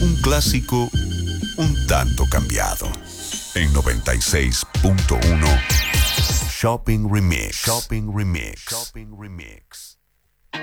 Un clásico un tanto cambiado. En 96.1 Shopping Remix. Shopping Remix. Shopping Remix.